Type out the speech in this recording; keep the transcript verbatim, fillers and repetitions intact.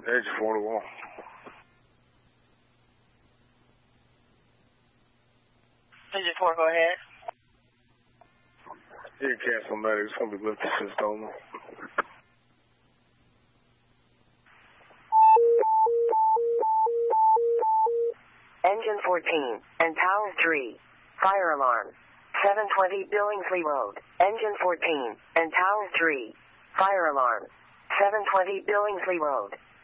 Engine forty-one. Engine four, go ahead. Yeah, cancel medic. It's going to be lifted since stolen. Engine fourteen and Tower three. Fire alarm. seven twenty Billingsley Road. Engine fourteen and Tower three. Fire alarm. seven twenty Billingsley Road.